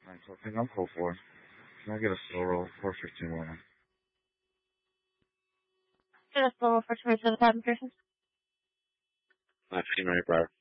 Alright, so I think I'm full for. Can I get a slow roll for 15 more? Get a slow roll for 27 McPherson. 15 Mary Briar.